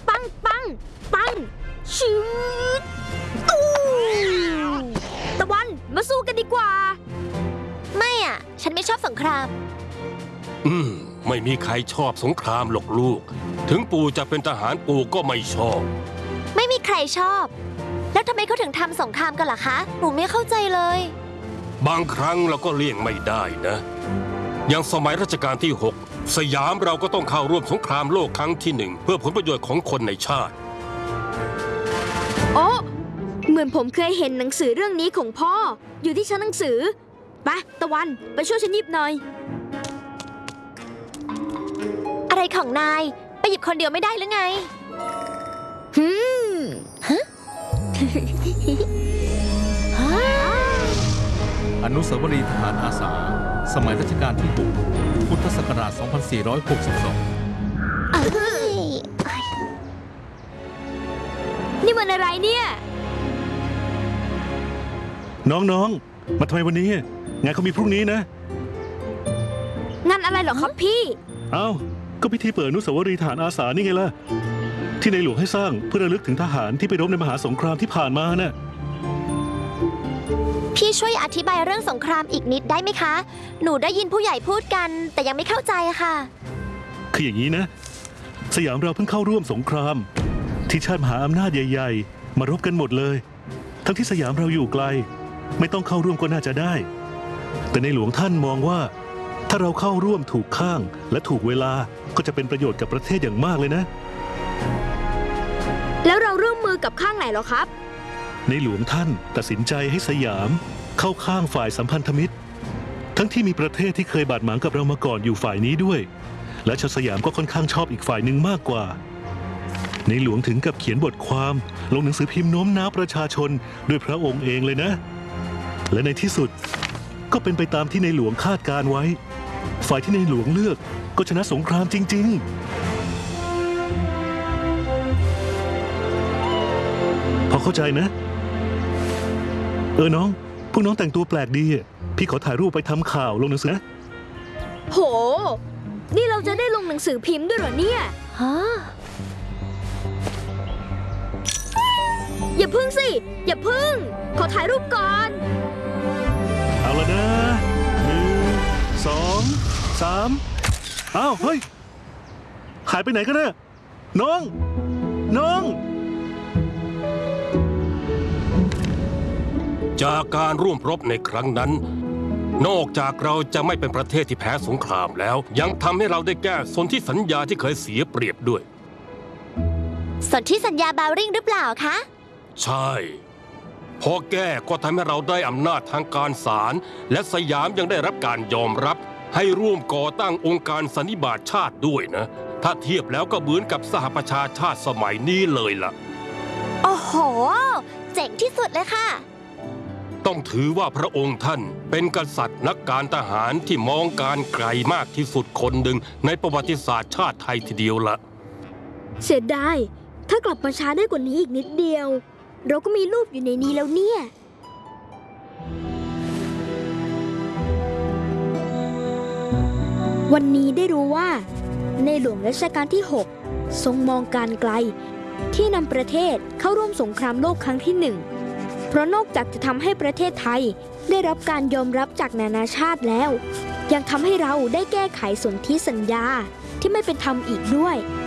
ปังปังปังชืดตู้ตะวันมาสู้กันดีกว่าไม่อ่ะฉันไม่ชอบสงครามไม่มีใครชอบสงครามหรอกลูกถึงปู่จะเป็นทหารปู่ก็ไม่ชอบไม่มีใครชอบแล้วทำไมเขาถึงทำสงครามกันล่ะคะหนูไม่เข้าใจเลยบางครั้งเราก็เลี่ยงไม่ได้นะอย่างสมัยรัชกาลที่6สยามเราก็ต้องเข้าร่วมสงครามโลกครั้งที่1เพื่อผลประโยชน์ของคนในชาติโอ้เหมือนผมเคยเห็นหนังสือเรื่องนี้ของพ่ออยู่ที่ชั้นหนังสือไปตะวันไปช่วยฉันหยิบหน่อยอะไรของนายไปหยิบคนเดียวไม่ได้หรือไงฮะอนุสาวรีย์ทหารอาสาสมัยรัชกาลที่6พุทธศักราช 2462 นี่มันอะไรเนี่ยน้องๆมาทำไมวันนี้งานเขามีพรุ่งนี้นะงานอะไรเหรอครับพี่เอ้าก็พิธีเปิดอนุสาวรีย์ทหารอาสานี่ไงล่ะที่ในหลวงให้สร้างเพื่อระลึกถึงทหารที่ไปรบในมหาสงครามที่ผ่านมาน่ะพี่ช่วยอธิบายเรื่องสงครามอีกนิดได้ไหมคะหนูได้ยินผู้ใหญ่พูดกันแต่ยังไม่เข้าใจค่ะคืออย่างนี้นะสยามเราเพิ่งเข้าร่วมสงครามที่ชาติมหาอำนาจใหญ่ๆมารบกันหมดเลยทั้งที่สยามเราอยู่ไกลไม่ต้องเข้าร่วมก็น่าจะได้แต่ในหลวงท่านมองว่าถ้าเราเข้าร่วมถูกข้างและถูกเวลาก็จะเป็นประโยชน์กับประเทศอย่างมากเลยนะแล้วเราร่วมมือกับข้างไหนหรอครับในหลวงท่านตัดสินใจให้สยามเข้าข้างฝ่ายสัมพันธมิตรทั้งที่มีประเทศที่เคยบาดหมางกับเรามาก่อนอยู่ฝ่ายนี้ด้วยและชาวสยามก็ค่อนข้างชอบอีกฝ่ายหนึ่งมากกว่าในหลวงถึงกับเขียนบทความลงหนังสือพิมพ์โน้มน้าวประชาชนด้วยพระองค์เองเลยนะและในที่สุดก็เป็นไปตามที่ในหลวงคาดการไว้ฝ่ายที่ในหลวงเลือกก็ชนะสงครามจริงๆพอเข้าใจนะน้องพวกน้องแต่งตัวแปลกดีพี่ขอถ่ายรูปไปทำข่าวลงหนังสือนะโหนี่เราจะได้ลงหนังสือพิมพ์ด้วยเหรอเนี่ยฮะอย่าพึ่งสิอย่าพึ่งขอถ่ายรูปก่อนเอาละนะ1 2 3อ้าวเฮ้ยหายไปไหนกันเนี่ยน้องจากการร่วมรบในครั้งนั้นนอกจากเราจะไม่เป็นประเทศที่แพ้สงครามแล้วยังทำให้เราได้แก้สนธิสัญญาที่เคยเสียเปรียบด้วยสนธิสัญญาบาวริ่งหรือเปล่าคะใช่พอแก้ก็ทำให้เราได้อำนาจทางการศาลและสยามยังได้รับการยอมรับให้ร่วมก่อตั้งองค์การสันนิบาตชาติด้วยนะถ้าเทียบแล้วก็เหมือนกับสหประชาชาติสมัยนี้เลยล่ะโอ้โหเจ๋งที่สุดเลยค่ะต้องถือว่าพระองค์ท่านเป็นกษัตริย์นักการทหารที่มองการไกลมากที่สุดคนหนึ่งในประวัติศาสตร์ชาติไทยทีเดียวละเสียดายถ้ากลับมาช้าได้กว่านี้อีกนิดเดียวเราก็มีรูปอยู่ในนี้แล้วเนี่ยวันนี้ได้รู้ว่าในหลวงรัชกาลที่6ทรงมองการไกลที่นำประเทศเข้าร่วมสงครามโลกครั้งที่1เพราะนอกจากจะทำให้ประเทศไทยได้รับการยอมรับจากนานาชาติแล้วยังทำให้เราได้แก้ไขสนธิสัญญาที่ไม่เป็นธรรมอีกด้วย